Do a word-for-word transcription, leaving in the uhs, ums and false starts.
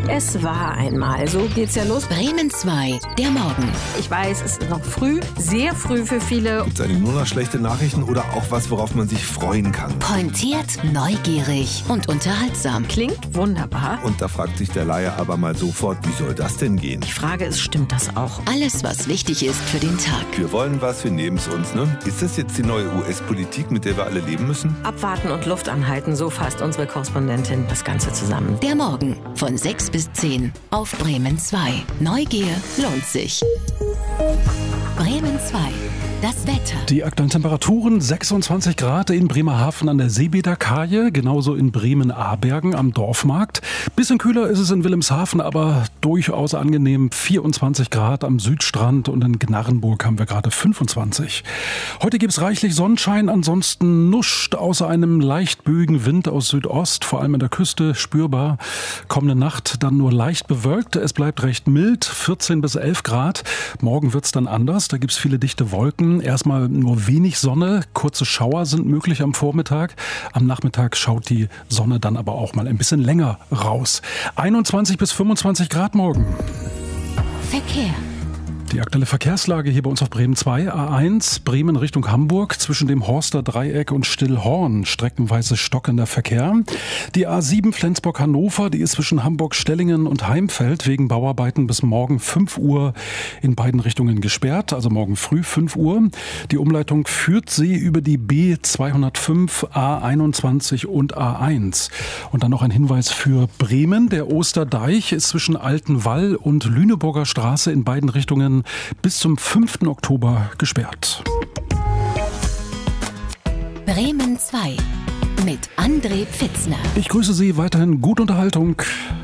Es war einmal, so geht's ja los. Bremen zwei, der Morgen. Ich weiß, es ist noch früh, sehr früh für viele. Gibt es eigentlich nur noch schlechte Nachrichten oder auch was, worauf man sich freuen kann? Pointiert, neugierig und unterhaltsam. Klingt wunderbar. Und da fragt sich der Laie aber mal sofort, wie soll das denn gehen? Die Frage ist, stimmt das auch? Alles, was wichtig ist für den Tag. Wir wollen was, wir nehmen es uns, ne? Ist das jetzt die neue U S-Politik, mit der wir alle leben müssen? Abwarten und Luft anhalten, so fasst unsere Korrespondentin das Ganze zusammen. Der Morgen von sechs bis zehn auf Bremen zwei. Neugier lohnt sich. Bremen zwei. Das Wetter. Die aktuellen Temperaturen sechsundzwanzig Grad in Bremerhaven an der Seebäderkaje, genauso in Bremen-Abergen am Dorfmarkt. Bisschen kühler ist es in Wilhelmshaven, aber durchaus angenehm. vierundzwanzig Grad am Südstrand und in Gnarrenburg haben wir gerade fünfundzwanzig. Heute gibt es reichlich Sonnenschein, ansonsten nuscht außer einem leicht böigen Wind aus Südost, vor allem an der Küste spürbar. Kommende Nacht dann nur leicht bewölkt. Es bleibt recht mild, vierzehn bis elf Grad. Morgen wird es dann anders, da gibt es viele dichte Wolken. Erstmal nur wenig Sonne, kurze Schauer sind möglich am Vormittag. Am Nachmittag schaut die Sonne dann aber auch mal ein bisschen länger raus. einundzwanzig bis fünfundzwanzig Grad morgen. Verkehr. Die aktuelle Verkehrslage hier bei uns auf Bremen zwei, A eins, Bremen Richtung Hamburg, zwischen dem Horster Dreieck und Stillhorn, streckenweise stockender Verkehr. Die A sieben Flensburg-Hannover, die ist zwischen Hamburg-Stellingen und Heimfeld wegen Bauarbeiten bis morgen fünf Uhr in beiden Richtungen gesperrt, also morgen früh fünf Uhr. Die Umleitung führt sie über die B zweihundertfünf, A einundzwanzig und A eins. Und dann noch ein Hinweis für Bremen, der Osterdeich ist zwischen Altenwall und Lüneburger Straße in beiden Richtungen bis zum fünften Oktober gesperrt. Bremen zwei mit André Pfitzner. Ich grüße Sie, weiterhin gute Unterhaltung.